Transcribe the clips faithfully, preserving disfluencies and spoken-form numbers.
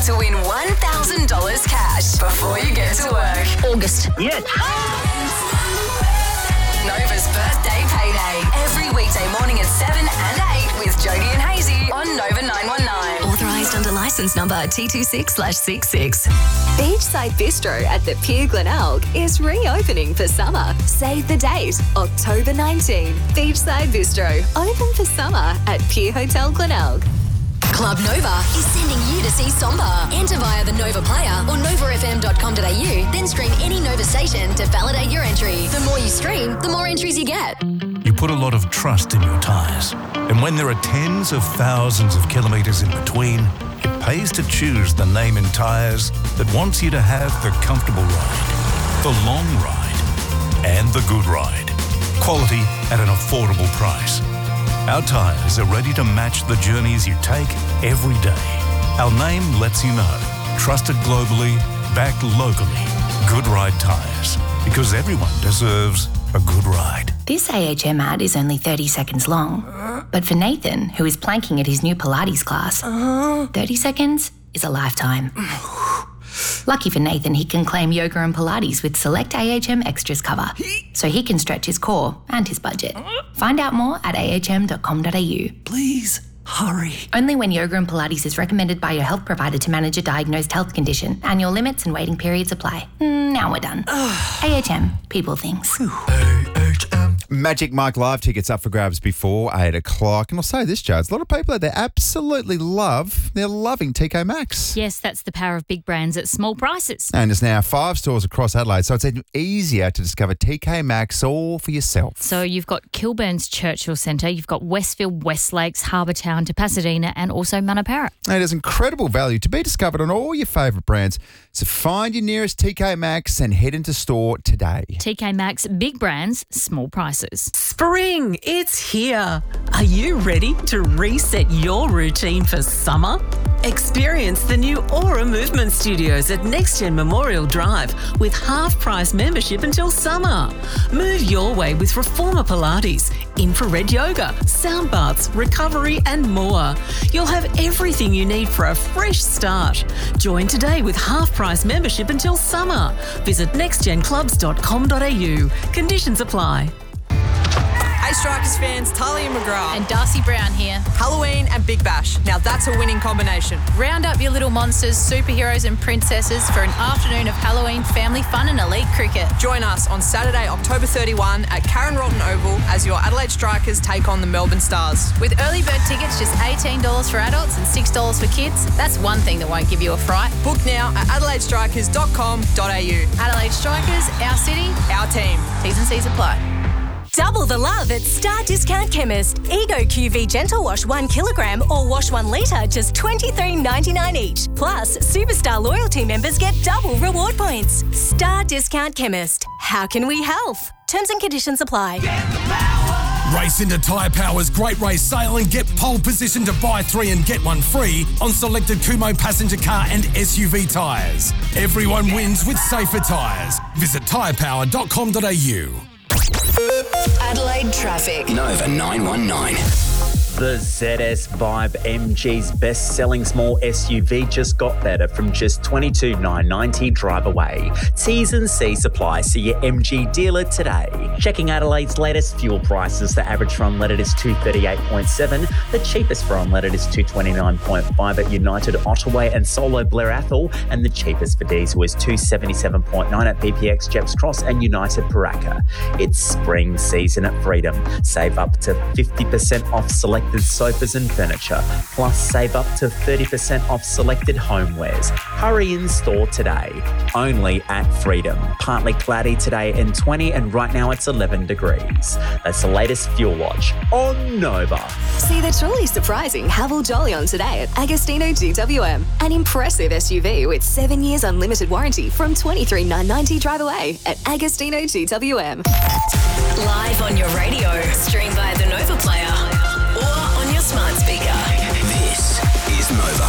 to win one thousand dollars cash before you get to work. August. Yes. Nova's birthday payday. Every weekday morning at seven and eight with Jody and Hazy on Nova nine one nine. Authorised under licence number T twenty-six slash sixty-six. Beachside Bistro at the Pier Glenelg is reopening for summer. Save the date, October nineteenth. Beachside Bistro, open for summer at Pier Hotel Glenelg. Club Nova is sending you to see Somba. Enter via the Nova player or nova f m dot com dot a u, then stream any Nova station to validate your entry. The more you stream, the more entries you get. You put a lot of trust in your tyres. And when there are tens of thousands of kilometres in between, it pays to choose the name in tyres that wants you to have the comfortable ride, the long ride, and the good ride. Quality at an affordable price. Our tyres are ready to match the journeys you take every day. Our name lets you know. Trusted globally, backed locally. Good Ride Tyres. Because everyone deserves a good ride. This A H M ad is only thirty seconds long. But for Nathan, who is planking at his new Pilates class, thirty seconds is a lifetime. Lucky for Nathan, he can claim yoga and Pilates with select A H M extras cover, so he can stretch his core and his budget. Find out more at a h m dot com dot a u. Please, hurry. Only when yoga and Pilates is recommended by your health provider to manage a diagnosed health condition. Annual limits and waiting periods apply. Mm, now we're done. A H M, people things. A H M. Magic Mike Live tickets up for grabs before eight o'clock. And I'll say this, Joe, there's a lot of people out there absolutely love, they're loving T K Maxx. Yes, that's the power of big brands at small prices. And there's now five stores across Adelaide, so it's even easier to discover T K Maxx all for yourself. So you've got Kilburn's Churchill Centre, you've got Westfield, West Lakes, Harbour Town to Pasadena, and also Manapara. And there's incredible value to be discovered on all your favourite brands. So find your nearest T K Maxx and head into store today. T K Maxx, big brands, small prices. Spring, it's here. Are you ready to reset your routine for summer? Experience the new Aura Movement Studios at NextGen Memorial Drive with half-price membership until summer. Move your way with Reformer Pilates, infrared yoga, sound baths, recovery and more. You'll have everything you need for a fresh start. Join today with half-price membership until summer. Visit next gen clubs dot com dot a u. Conditions apply. Hey Strikers fans, Talia McGrath and Darcy Brown here. Halloween and Big Bash. Now that's a winning combination. Round up your little monsters, superheroes and princesses for an afternoon of Halloween family fun and elite cricket. Join us on Saturday, October thirty-first at Karen Rolton Oval as your Adelaide Strikers take on the Melbourne Stars. With early bird tickets just eighteen dollars for adults and six dollars for kids, that's one thing that won't give you a fright. Book now at adelaide strikers dot com dot a u. Adelaide Strikers, our city, our team. T's and C's apply. Double the love at Star Discount Chemist. Ego Q V Gentle Wash one kilogram or wash one litre, just twenty-three ninety-nine each. Plus, Superstar Loyalty members get double reward points. Star Discount Chemist. How can we help? Terms and conditions apply. Race into Tyre Power's Great Race Sale and get pole position to buy three and get one free on selected Kumho passenger car and S U V tyres. Everyone wins with safer tyres. Visit tyre power dot com dot a u. Adelaide traffic. Nova nine one nine. The Z S Vibe, M G's best-selling small S U V, just got better from just twenty-two thousand nine hundred ninety dollars drive away. T's and C's apply. See your M G dealer today. Checking Adelaide's latest fuel prices. The average for unleaded is two thirty-eight point seven. The cheapest for unleaded is two twenty-nine point five at United Ottaway and Solo Blair Athol. And the cheapest for diesel is two seventy-seven point nine at B P X Jeps Cross and United Paraka. It's spring season at Freedom. Save up to fifty percent off select sofas and furniture, plus save up to thirty percent off selected homewares. Hurry in store today. Only at Freedom. Partly cloudy today and twenty, and right now it's eleven degrees. That's the latest fuel watch on Nova. See the truly surprising Haval Jolly on today at Agostino G W M. An impressive S U V with seven years unlimited warranty from twenty-three thousand nine hundred ninety drive away at Agostino G W M. Live on your radio, stream via the Nova player or on your smart speaker. This is Nova.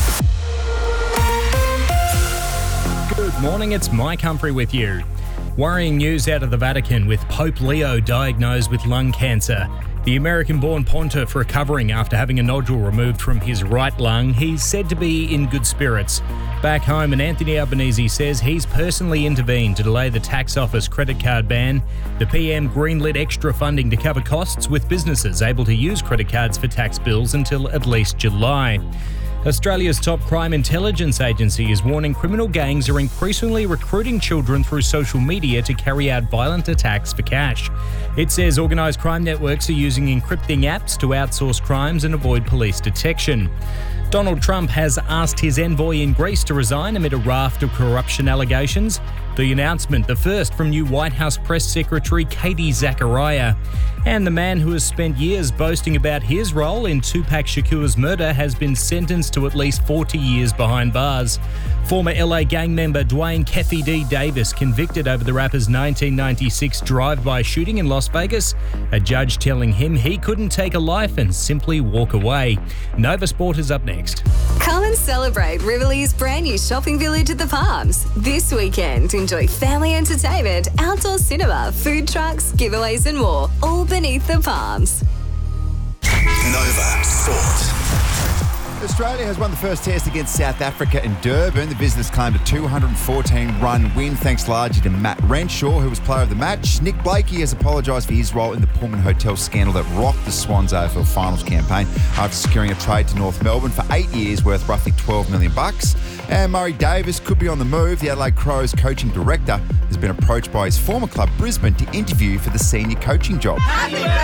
Good morning, it's Mike Humphrey with you. Worrying news out of the Vatican with Pope Leo diagnosed with lung cancer. The American-born Pontiff recovering after having a nodule removed from his right lung. He's said to be in good spirits. Back home, and Anthony Albanese says he's personally intervened to delay the tax office credit card ban. The P M greenlit extra funding to cover costs, with businesses able to use credit cards for tax bills until at least July. Australia's top crime intelligence agency is warning criminal gangs are increasingly recruiting children through social media to carry out violent attacks for cash. It says organised crime networks are using encrypting apps to outsource crimes and avoid police detection. Donald Trump has asked his envoy in Greece to resign amid a raft of corruption allegations. The announcement, the first from new White House Press Secretary Katie Zachariah. And the man who has spent years boasting about his role in Tupac Shakur's murder has been sentenced to at least forty years behind bars. Former L A gang member Dwayne Keffy D. Davis convicted over the rapper's nineteen ninety-six drive-by shooting in Las Vegas. A judge telling him he couldn't take a life and simply walk away. Nova Sport is up next. Come and celebrate Riverley's brand new shopping village at the Palms. This weekend, enjoy family entertainment, outdoor cinema, food trucks, giveaways and more, all beneath the Palms. Nova Sport. Australia has won the first test against South Africa in Durban. The visitors claimed a two hundred fourteen run win thanks largely to Matt Renshaw, who was player of the match. Nick Blakey has apologised for his role in the Pullman Hotel scandal that rocked the Swans A F L Finals campaign after securing a trade to North Melbourne for eight years worth roughly twelve million bucks. And Murray Davis could be on the move. The Adelaide Crows coaching director has been approached by his former club Brisbane to interview for the senior coaching job. Happy birthday!